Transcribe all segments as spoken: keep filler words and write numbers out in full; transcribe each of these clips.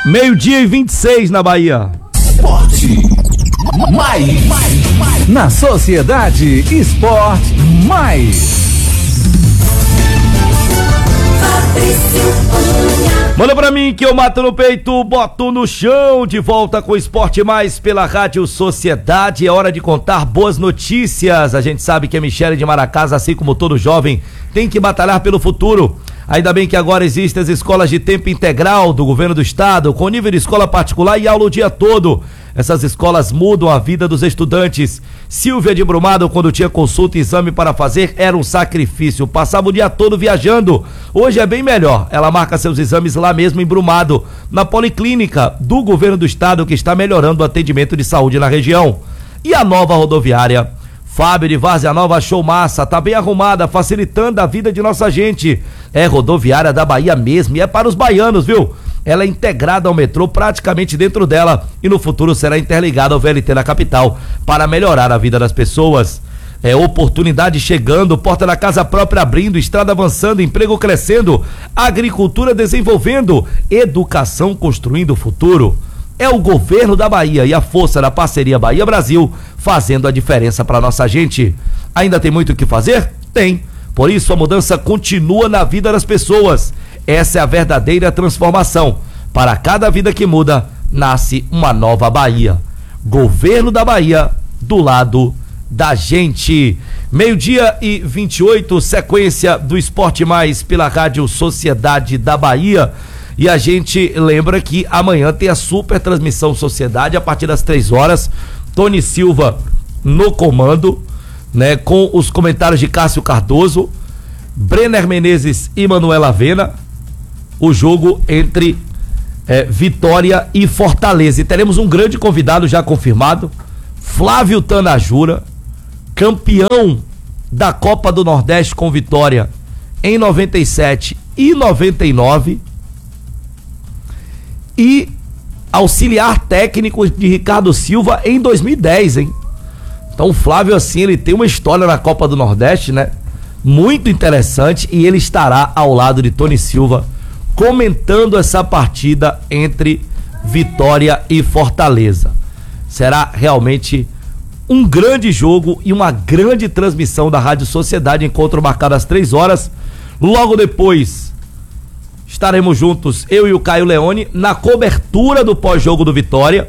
Meio-dia e vinte e seis na Bahia. Esporte mais. mais, mais. Na Sociedade Esporte Mais. Manda pra mim que eu mato no peito, boto no chão. De volta com o Esporte Mais pela Rádio Sociedade. É hora de contar boas notícias. A gente sabe que a Michele de Maracás, assim como todo jovem, tem que batalhar pelo futuro. Ainda bem que agora existem as escolas de tempo integral do governo do estado, com nível de escola particular e aula o dia todo. Essas escolas mudam a vida dos estudantes. Silvia de Brumado, quando tinha consulta e exame para fazer, era um sacrifício. Passava o dia todo viajando. Hoje é bem melhor. Ela marca seus exames lá mesmo em Brumado, na Policlínica do governo do estado, que está melhorando o atendimento de saúde na região. E a nova rodoviária Fábio de Várzea Nova, show massa, tá bem arrumada, facilitando a vida de nossa gente. É rodoviária da Bahia mesmo e é para os baianos, viu? Ela é integrada ao metrô praticamente dentro dela e no futuro será interligada ao V L T da capital para melhorar a vida das pessoas. É oportunidade chegando, porta da casa própria abrindo, estrada avançando, emprego crescendo, agricultura desenvolvendo, educação construindo o futuro. É o governo da Bahia e a força da parceria Bahia-Brasil fazendo a diferença para nossa gente. Ainda tem muito o que fazer? Tem. Por isso a mudança continua na vida das pessoas. Essa é a verdadeira transformação. Para cada vida que muda, nasce uma nova Bahia. Governo da Bahia, do lado da gente. Meio-dia e vinte e oito, sequência do Esporte Mais pela Rádio Sociedade da Bahia. E a gente lembra que amanhã tem a super transmissão Sociedade a partir das três horas. Tony Silva no comando, né? Com os comentários de Cássio Cardoso, Brenner Menezes e Manuela Avena. O jogo entre é, Vitória e Fortaleza. E teremos um grande convidado já confirmado, Flávio Tanajura, campeão da Copa do Nordeste com Vitória em noventa e sete e noventa e nove. E auxiliar técnico de Ricardo Silva em dois mil e dez, hein? Então o Flávio, assim, ele tem uma história na Copa do Nordeste, né? Muito interessante, e ele estará ao lado de Tony Silva comentando essa partida entre Vitória e Fortaleza. Será realmente um grande jogo e uma grande transmissão da Rádio Sociedade. Encontro marcado às três horas. Logo depois estaremos juntos, eu e o Caio Leone, na cobertura do pós-jogo do Vitória,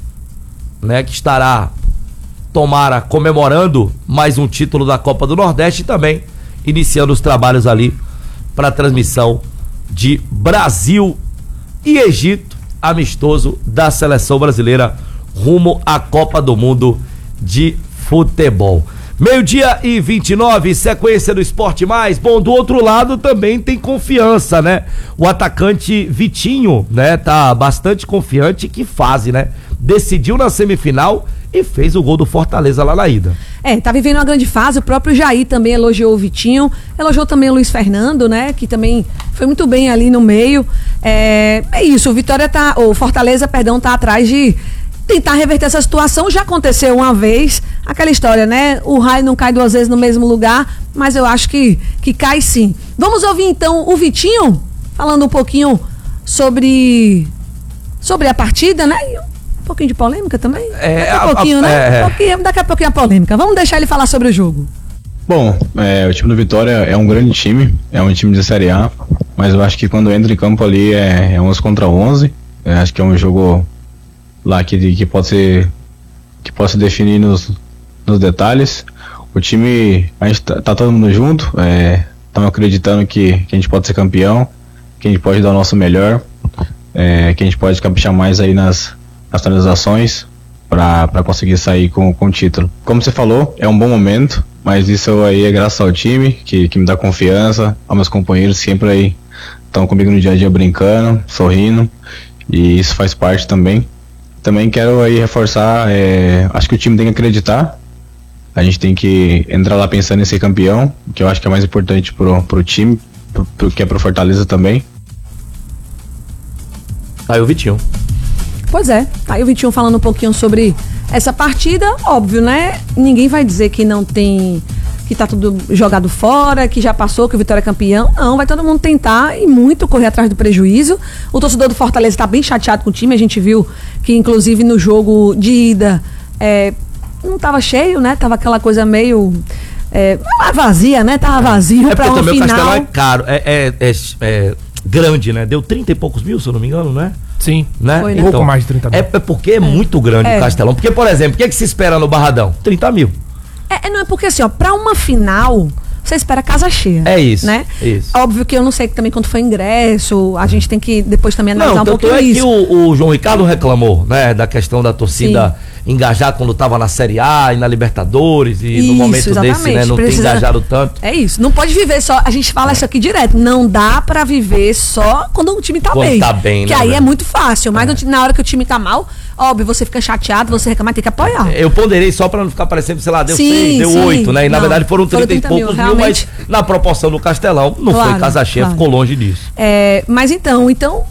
né, que estará, tomara, comemorando mais um título da Copa do Nordeste e também iniciando os trabalhos ali para a transmissão de Brasil e Egito, amistoso da seleção brasileira rumo à Copa do Mundo de futebol. Meio-dia e vinte e nove, sequência do Esporte Mais. Bom, do outro lado também tem confiança, né? O atacante Vitinho, né? Tá bastante confiante. Que fase, né? Decidiu na semifinal e fez o gol do Fortaleza lá na ida. É, tá vivendo uma grande fase. O próprio Jair também elogiou o Vitinho. Elogiou também o Luiz Fernando, né? Que também foi muito bem ali no meio. É, é isso, o Vitória tá... O Fortaleza, perdão, tá atrás de tentar reverter essa situação. Já aconteceu uma vez, aquela história, né? O raio não cai duas vezes no mesmo lugar, mas eu acho que, que cai sim. Vamos ouvir então o Vitinho falando um pouquinho sobre sobre a partida, né? E um pouquinho de polêmica também. É, daqui a, a pouquinho, a, né? É. Um pouquinho, daqui a pouquinho a polêmica. Vamos deixar ele falar sobre o jogo. Bom, é, o time do Vitória é um grande time, é um time de Série A, mas eu acho que quando entra em campo ali é, é onze contra onze. Eu acho que é um jogo lá que, que pode ser que possa definir nos, nos detalhes. O time, a gente tá, tá todo mundo junto, estamos é, acreditando que, que a gente pode ser campeão, que a gente pode dar o nosso melhor, é, que a gente pode caprichar mais aí nas, nas finalizações para conseguir sair com, com o título. Como você falou, é um bom momento, mas isso aí é graças ao time que, que me dá confiança, aos meus companheiros sempre aí estão comigo no dia a dia brincando, sorrindo, e isso faz parte também. Também quero aí reforçar, é, acho que o time tem que acreditar, a gente tem que entrar lá pensando em ser campeão, que eu acho que é mais importante pro, pro time, pro, pro, que é pro Fortaleza também. Aí o Vitinho. Pois é, tá aí o Vitinho falando um pouquinho sobre essa partida, óbvio, né? Ninguém vai dizer que não tem que tá tudo jogado fora, que já passou, que o Vitória é campeão. Não, vai todo mundo tentar e muito correr atrás do prejuízo. O torcedor do Fortaleza tá bem chateado com o time. A gente viu que, inclusive, no jogo de ida, é, não tava cheio, né? Tava aquela coisa meio... É, vazia, né? Tava vazio é pra uma também final. O Castelão é caro, é, é, é, é grande, né? Deu trinta e poucos mil, se eu não me engano, né? Sim, né? Foi, né? Então, pouco mais de trinta mil. É porque é, é. muito grande é. o Castelão. Porque, por exemplo, o que, é que se espera no Barradão? trinta mil. É, não é porque assim, ó, pra uma final, você espera casa cheia. É isso, né? Isso. Óbvio que eu não sei também quanto foi o ingresso, a gente tem que depois também analisar não, um pouquinho é isso. Que o, o João Ricardo reclamou, né, da questão da torcida Sim. engajar quando estava na Série A e na Libertadores e isso, no momento exatamente. desse, né, não Precisa... tem engajado tanto. É isso, não pode viver só, a gente fala é. isso aqui direto, não dá pra viver só quando o time tá quando bem. tá bem, que né, aí né? é muito fácil, mas é. na hora que o time tá mal, óbvio, você fica chateado, você reclama, tem que apoiar. Eu ponderei só pra não ficar parecendo, sei lá, deu sim, seis, deu sim. oito, né, e não, na verdade foram trinta e poucos mil, mil mas na proporção do Castelão, não claro, foi casa cheia, claro. ficou longe disso. É, mas então, então,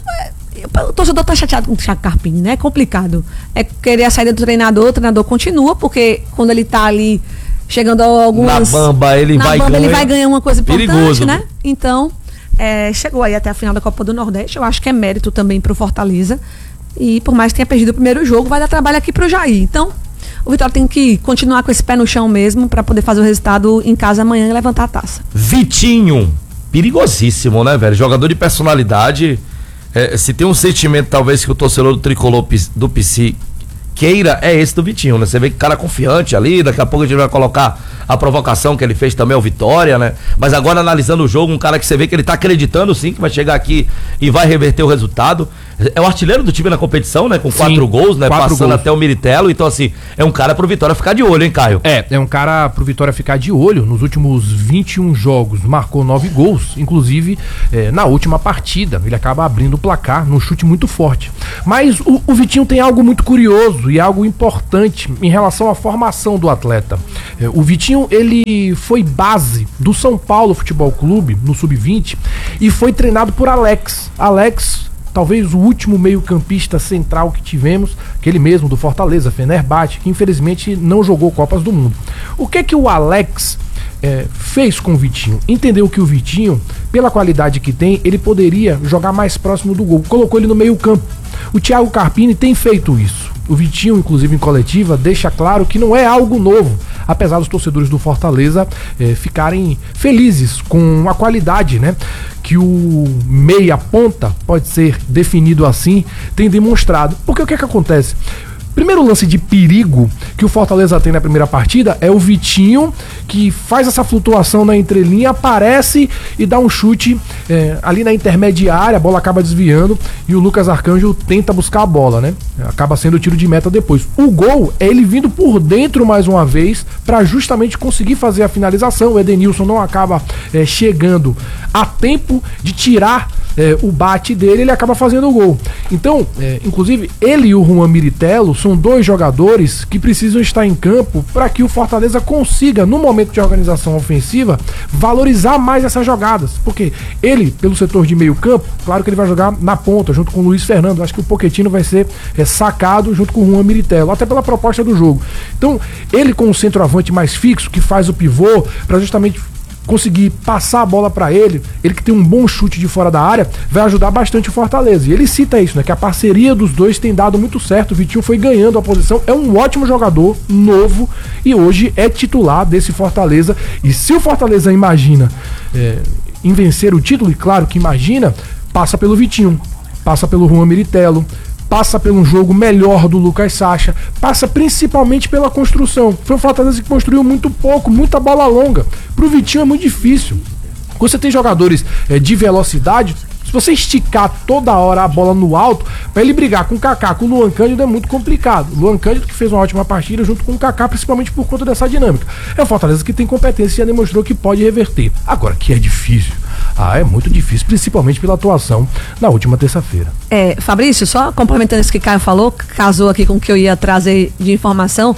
o torcedor tá chateado com o Thiago Carpini, né? É complicado. É querer a saída do treinador, o treinador continua, porque quando ele tá ali chegando a algumas... Na bamba, ele na vai bamba, ganhar. ele vai ganhar uma coisa importante, Perigoso, né? Então, é, chegou aí até a final da Copa do Nordeste, eu acho que é mérito também pro Fortaleza. E por mais que tenha perdido o primeiro jogo, vai dar trabalho aqui pro Jair. Então, o Vitória tem que continuar com esse pé no chão mesmo para poder fazer o resultado em casa amanhã e levantar a taça. Vitinho, perigosíssimo, né, velho? Jogador de personalidade. É, se tem um sentimento, talvez, que o torcedor do tricolor do P C queira, é esse do Vitinho, né? Você vê que o cara confiante ali, daqui a pouco a gente vai colocar a provocação que ele fez também ao Vitória, né? Mas agora, analisando o jogo, um cara que você vê que ele tá acreditando sim que vai chegar aqui e vai reverter o resultado. É o artilheiro do time na competição, né? Com sim, quatro gols, né? Quatro Passando gols. até o Miritello. Então, assim, é um cara pro Vitória ficar de olho, hein, Caio? É, é um cara pro Vitória ficar de olho. Nos últimos vinte e um jogos, marcou nove gols. Inclusive, é, na última partida, ele acaba abrindo o placar num chute muito forte. Mas o, o Vitinho tem algo muito curioso e algo importante em relação à formação do atleta. É, o Vitinho, ele foi base do São Paulo Futebol Clube, no sub vinte, e foi treinado por Alex. Alex... talvez o último meio-campista central que tivemos, aquele mesmo do Fortaleza, Fenerbahçe, que infelizmente não jogou Copas do Mundo. O que que o Alex é, fez com o Vitinho? Entendeu que o Vitinho, pela qualidade que tem, ele poderia jogar mais próximo do gol. Colocou ele no meio-campo. O Thiago Carpini tem feito isso. O Vitinho, inclusive em coletiva, deixa claro que não é algo novo, apesar dos torcedores do Fortaleza eh, ficarem felizes com a qualidade, né, que o meia ponta, pode ser definido assim, tem demonstrado. Porque o que é que acontece? Primeiro lance de perigo que o Fortaleza tem na primeira partida é o Vitinho, que faz essa flutuação na entrelinha, aparece e dá um chute é, ali na intermediária, a bola acaba desviando e o Lucas Arcanjo tenta buscar a bola, né? Acaba sendo o tiro de meta depois. O gol é ele vindo por dentro mais uma vez para justamente conseguir fazer a finalização. O Edenilson não acaba é, chegando a tempo de tirar É, o bate dele, ele acaba fazendo o gol. Então, é, inclusive, ele e o Juan Miritello são dois jogadores que precisam estar em campo para que o Fortaleza consiga, no momento de organização ofensiva, valorizar mais essas jogadas. Porque ele, pelo setor de meio campo, claro que ele vai jogar na ponta, junto com o Luiz Fernando. Acho que o Pochettino vai ser é, sacado junto com o Juan Miritello, até pela proposta do jogo. Então, ele com o centroavante mais fixo, que faz o pivô, para justamente conseguir passar a bola para ele, ele que tem um bom chute de fora da área, vai ajudar bastante o Fortaleza. E ele cita isso, né? Que a parceria dos dois tem dado muito certo. O Vitinho foi ganhando a posição, é um ótimo jogador, novo, e hoje é titular desse Fortaleza. E se o Fortaleza imagina é, em vencer o título, e claro que imagina, passa pelo Vitinho, passa pelo Juan Miritello, passa por um jogo melhor do Lucas Sacha, passa principalmente pela construção. Foi o Fortaleza que construiu muito pouco, muita bola longa. Pro Vitinho é muito difícil. Quando você tem jogadores é, de velocidade, se você esticar toda hora a bola no alto, para ele brigar com o Kaká, com o Luan Cândido é muito complicado. O Luan Cândido que fez uma ótima partida junto com o Kaká, principalmente por conta dessa dinâmica. É o Fortaleza que tem competência e já demonstrou que pode reverter. Agora, que é difícil. Ah, é muito difícil, principalmente pela atuação na última terça-feira. É, Fabrício, só complementando isso que o Caio falou, casou aqui com o que eu ia trazer de informação,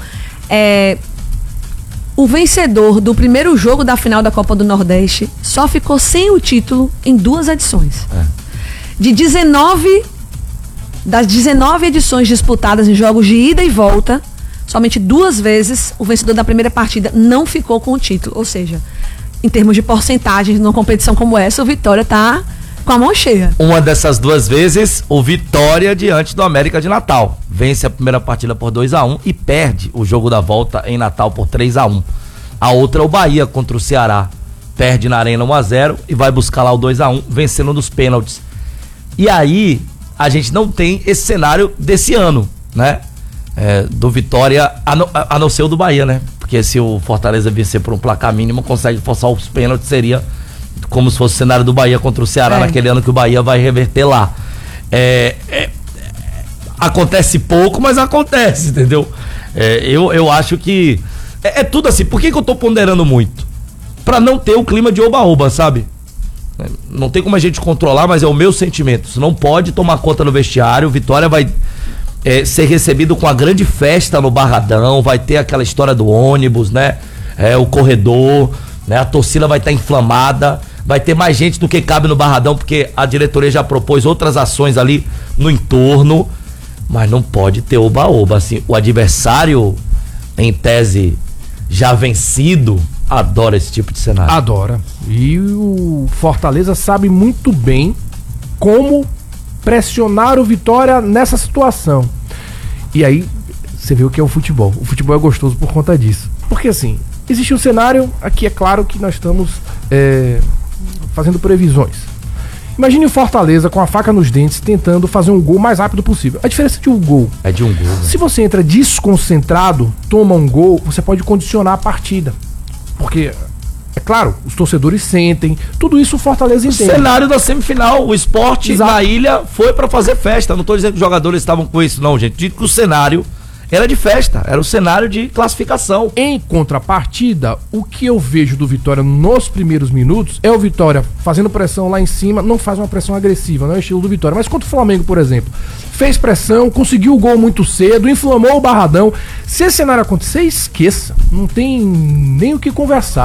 é, o vencedor do primeiro jogo da final da Copa do Nordeste só ficou sem o título em duas edições. É. De dezenove, das dezenove edições disputadas em jogos de ida e volta, somente duas vezes o vencedor da primeira partida não ficou com o título. Ou seja, em termos de porcentagens numa competição como essa, o Vitória tá com a mão cheia. Uma dessas duas vezes, o Vitória diante do América de Natal. Vence a primeira partida por dois a um e perde o jogo da volta em Natal por três a um. A outra é o Bahia contra o Ceará. Perde na Arena um a zero e vai buscar lá o dois a um, vencendo nos pênaltis. E aí, a gente não tem esse cenário desse ano, né? É, do Vitória, a não, a não ser o do Bahia, né? Porque se o Fortaleza vencer por um placar mínimo, consegue forçar os pênaltis, seria como se fosse o cenário do Bahia contra o Ceará, é. naquele ano que o Bahia vai reverter lá. É, é, acontece pouco, mas acontece, entendeu? É, eu, eu acho que é, é tudo assim. Por que, que eu tô ponderando muito? Pra não ter o clima de oba-oba, sabe? Não tem como a gente controlar, mas é o meu sentimento. Isso não pode tomar conta no vestiário. Vitória vai é, ser recebido com a grande festa no Barradão, vai ter aquela história do ônibus, né? É, o corredor, né? A torcida vai estar inflamada, vai ter mais gente do que cabe no Barradão, porque a diretoria já propôs outras ações ali no entorno, mas não pode ter oba-oba, assim. O adversário, em tese, já vencido, adora esse tipo de cenário. Adora. E o Fortaleza sabe muito bem como pressionar o Vitória nessa situação. E aí, você vê o que é o futebol. O futebol é gostoso por conta disso. Porque assim, existe um cenário, aqui é claro que nós estamos é, fazendo previsões. Imagine o Fortaleza com a faca nos dentes tentando fazer um gol mais rápido possível. A diferença de um gol é de um gol. Né? Se você entra desconcentrado, toma um gol, você pode condicionar a partida. Porque, é claro, os torcedores sentem, tudo isso o Fortaleza entende. O cenário da semifinal, o Sport Exato. Na ilha foi pra fazer festa. Não tô dizendo que os jogadores estavam com isso, não, gente. Digo que o cenário era de festa, era o cenário de classificação. Em contrapartida, o que eu vejo do Vitória nos primeiros minutos é o Vitória fazendo pressão lá em cima, não faz uma pressão agressiva, não é o estilo do Vitória. Mas contra o Flamengo, por exemplo, fez pressão, conseguiu o gol muito cedo, inflamou o Barradão. Se esse cenário acontecer, esqueça, não tem nem o que conversar.